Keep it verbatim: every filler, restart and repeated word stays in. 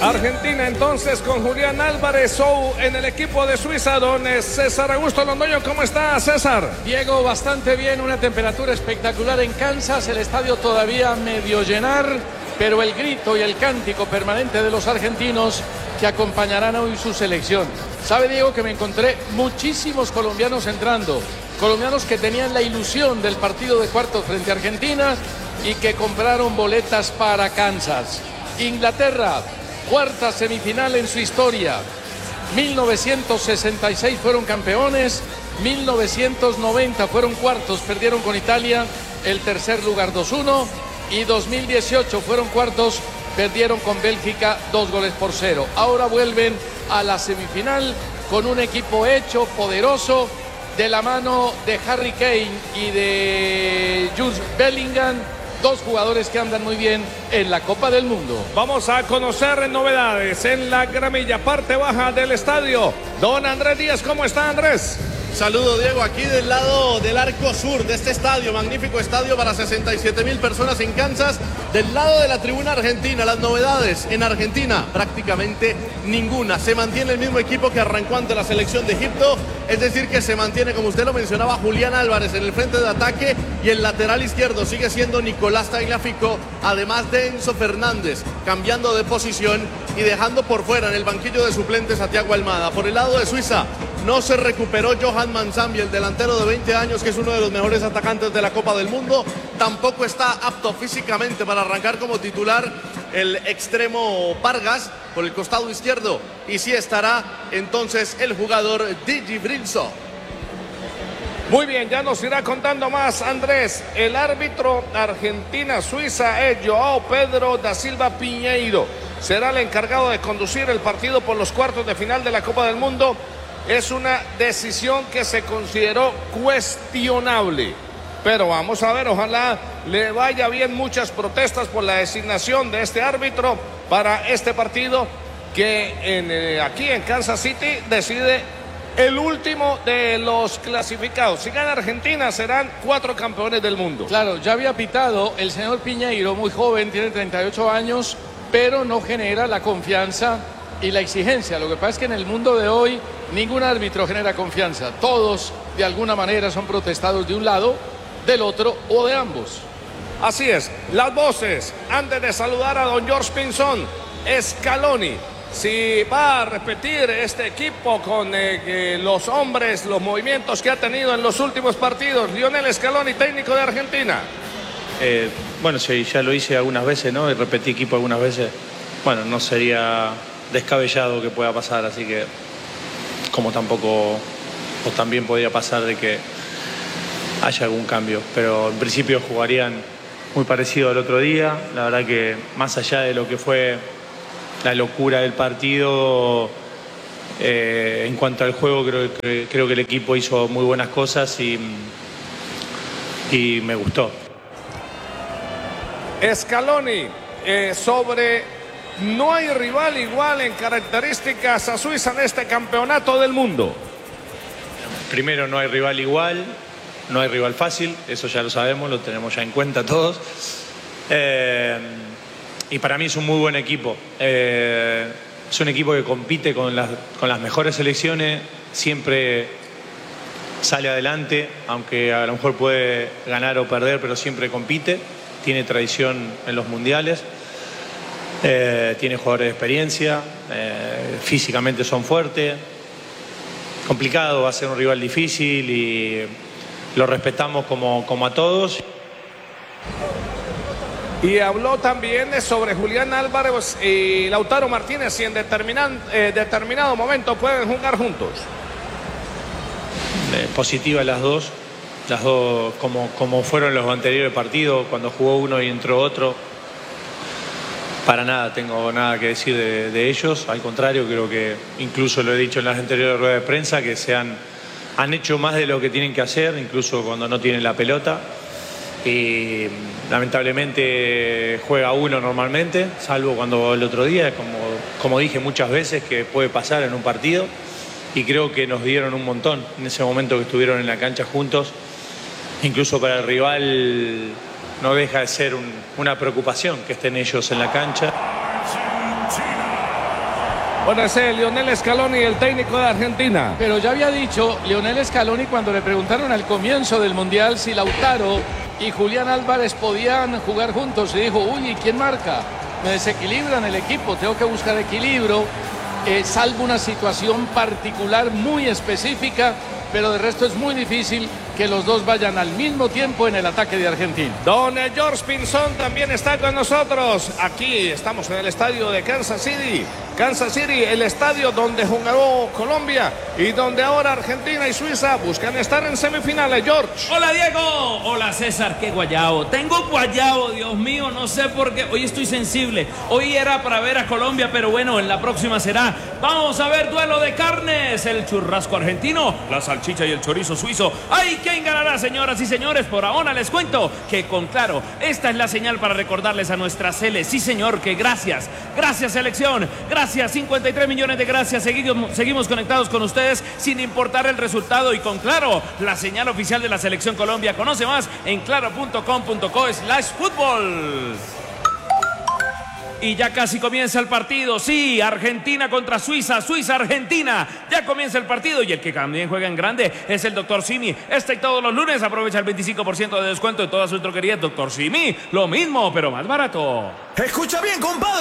Argentina entonces con Julián Álvarez Sou en el equipo de Suiza. Don César Augusto Londoño, ¿cómo está, César? Diego, bastante bien, una temperatura espectacular en Kansas, el estadio todavía medio llenar, pero el grito y el cántico permanente de los argentinos que acompañarán hoy su selección. Sabe, Diego, que me encontré muchísimos colombianos entrando, colombianos que tenían la ilusión del partido de cuartos frente a Argentina y que compraron boletas para Kansas. Inglaterra, cuarta semifinal en su historia. mil novecientos sesenta y seis fueron campeones, mil novecientos noventa fueron cuartos, perdieron con Italia el tercer lugar dos uno, y dos mil dieciocho fueron cuartos, perdieron con Bélgica dos goles por cero. Ahora vuelven a la semifinal con un equipo hecho, poderoso, de la mano de Harry Kane y de Jude Bellingham, dos jugadores que andan muy bien en la Copa del Mundo. Vamos a conocer novedades en la gramilla, parte baja del estadio. Don Andrés Díaz, ¿cómo está, Andrés? Saludo, Diego, aquí del lado del arco sur de este estadio, magnífico estadio para sesenta y siete mil personas en Kansas. Del lado de la tribuna argentina, las novedades en Argentina, prácticamente ninguna. Se mantiene el mismo equipo que arrancó ante la selección de Egipto, es decir, que se mantiene, como usted lo mencionaba, Julián Álvarez en el frente de ataque, y el lateral izquierdo sigue siendo Nicolás Tagliafico, además de Enzo Fernández, cambiando de posición y dejando por fuera en el banquillo de suplentes a Thiago Almada. Por el lado de Suiza, no se recuperó Johan Manzambi, el delantero de veinte años, que es uno de los mejores atacantes de la Copa del Mundo. Tampoco está apto físicamente para arrancar como titular el extremo Vargas por el costado izquierdo. Y sí estará entonces el jugador Digi Brilso. Muy bien, ya nos irá contando más Andrés. El árbitro Argentina-Suiza es Joao Pedro da Silva Piñeiro. Será el encargado de conducir el partido por los cuartos de final de la Copa del Mundo. Es una decisión que se consideró cuestionable, pero vamos a ver, ojalá le vaya bien. Muchas protestas por la designación de este árbitro para este partido que en, eh, aquí en Kansas City decide el último de los clasificados. Si gana Argentina serán cuatro campeones del mundo. Claro, ya había pitado el señor Piñeiro, muy joven, tiene treinta y ocho años, pero no genera la confianza y la exigencia. Lo que pasa es que en el mundo de hoy ningún árbitro genera confianza. Todos de alguna manera son protestados de un lado, del otro o de ambos. Así es. Las voces, antes de saludar a don George Pinzón, Scaloni, si va a repetir este equipo con eh, eh, los hombres, los movimientos que ha tenido en los últimos partidos. Lionel Scaloni, técnico de Argentina. Eh, bueno, sí, ya lo hice algunas veces, ¿no? Y repetí equipo algunas veces. Bueno, no sería descabellado que pueda pasar, así que como tampoco, o también podría pasar de que haya algún cambio, pero en principio jugarían muy parecido al otro día. La verdad que más allá de lo que fue la locura del partido, eh, en cuanto al juego creo que, creo que el equipo hizo muy buenas cosas y, y me gustó. Scaloni, eh, sobre no hay rival igual en características a Suiza en este campeonato del mundo. Primero, no hay rival igual, no hay rival fácil, eso ya lo sabemos, lo tenemos ya en cuenta todos. Eh, y para mí es un muy buen equipo. Eh, es un equipo que compite con las, con las mejores selecciones, siempre sale adelante, aunque a lo mejor puede ganar o perder, pero siempre compite. Tiene tradición en los mundiales. Eh, tiene jugadores de experiencia, eh, físicamente son fuertes. Complicado, va a ser un rival difícil y lo respetamos como, como a todos. Y habló también sobre Julián Álvarez y Lautaro Martínez, si en determinan, eh, determinado momento pueden jugar juntos. Eh, positiva las dos, las dos como, como fueron los anteriores partidos, cuando jugó uno y entró otro. Para nada tengo nada que decir de, de ellos, al contrario, creo que incluso lo he dicho en las anteriores ruedas de prensa, que se han, han hecho más de lo que tienen que hacer, incluso cuando no tienen la pelota. Y lamentablemente juega uno normalmente, salvo cuando el otro día, como, como dije muchas veces, que puede pasar en un partido. Y creo que nos dieron un montón en ese momento que estuvieron en la cancha juntos. Incluso para el rival no deja de ser un, una preocupación que estén ellos en la cancha. Bueno, ese es Lionel Scaloni, el técnico de Argentina. Pero ya había dicho Lionel Scaloni cuando le preguntaron al comienzo del Mundial si Lautaro y Julián Álvarez podían jugar juntos. Y dijo, uy, ¿y quién marca? Me desequilibran el equipo, tengo que buscar equilibrio, eh, salvo una situación particular muy específica, pero de resto es muy difícil que los dos vayan al mismo tiempo en el ataque de Argentina. Don George Pinzón también está con nosotros. Aquí estamos en el estadio de Kansas City. Kansas City, el estadio donde jugó Colombia y donde ahora Argentina y Suiza buscan estar en semifinales. George. Hola Diego, hola César, qué guayao. Tengo guayao, Dios mío, no sé por qué. Hoy estoy sensible. Hoy era para ver a Colombia, pero bueno, en la próxima será. Vamos a ver duelo de carnes. El churrasco argentino, la salchicha y el chorizo suizo. ¡Ay! ¿Quién ganará, señoras y señores? Por ahora les cuento que con Claro, esta es la señal para recordarles a nuestra Cele. Sí, señor, que gracias. Gracias, selección. Gracias, cincuenta y tres millones de gracias. Seguimos, seguimos conectados con ustedes sin importar el resultado. Y con Claro, la señal oficial de la Selección Colombia. Conoce más en claro punto com punto co slash fútbol. Y ya casi comienza el partido. Sí, Argentina contra Suiza, Suiza-Argentina. Ya comienza el partido y el que también juega en grande es el doctor Simi. Este y todos los lunes aprovecha el veinticinco por ciento de descuento en todas sus droguerías. doctor Simi, lo mismo, pero más barato. Escucha bien, compadre.